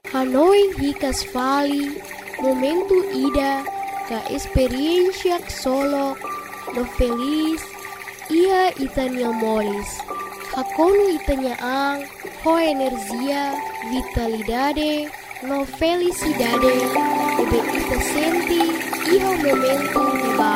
Hanoi hikas vali, momentu ida, ka experiencia solo, no feliz, ia itania molis. Hakonu itania ang, ho energia, vitalidade, no felicidade, ebe ita senti, iho momentu di